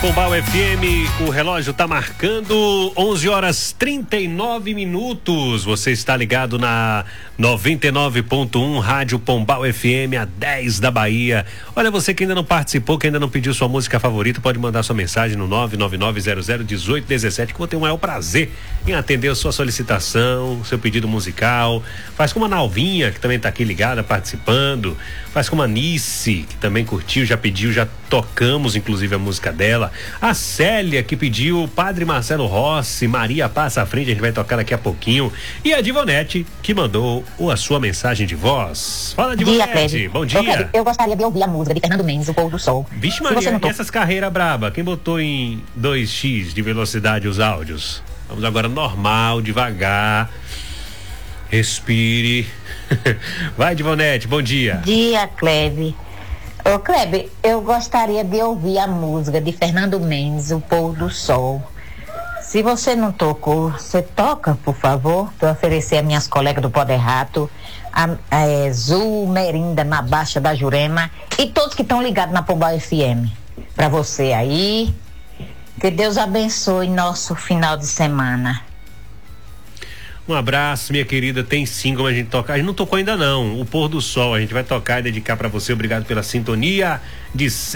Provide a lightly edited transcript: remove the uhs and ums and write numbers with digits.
Pombal FM, o relógio tá marcando 11h39. Você está ligado na 99.1 Rádio Pombal FM, a 10 da Bahia. Olha, você que ainda não participou, que ainda não pediu sua música favorita, pode mandar sua mensagem no 999001817, que eu vou ter o maior prazer em atender a sua solicitação, seu pedido musical. Faz como a Nalvinha, que também tá aqui ligada, participando. Faz como a Nice, que também curtiu, já pediu, já tocamos inclusive a música dela. A Célia, que pediu o Padre Marcelo Rossi, Maria Passa à Frente, a gente vai tocar daqui a pouquinho. E a Divonete, que mandou a sua mensagem de voz. Fala, Divonete, bom dia. Eu gostaria de ouvir a música de Fernando Mendes, O Pôr do Sol. Vixe Maria, e essas carreiras braba, quem botou em 2x de velocidade os áudios? Vamos agora normal, devagar. Respire. Vai, Divonete, bom dia. Dia, Cleve. Ô, Cleve, eu gostaria de ouvir a música de Fernando Mendes, O Pôr do Sol. Se você não tocou, você toca, por favor, para oferecer a minhas colegas do Poder Rato, a Zul, Merinda, na Baixa da Jurema, e todos que estão ligados na Pombal FM. Para você aí, que Deus abençoe nosso final de semana. Um abraço, minha querida. Tem sim como a gente tocar. A gente não tocou ainda não. O Pôr do Sol, a gente vai tocar e dedicar para você. Obrigado pela sintonia de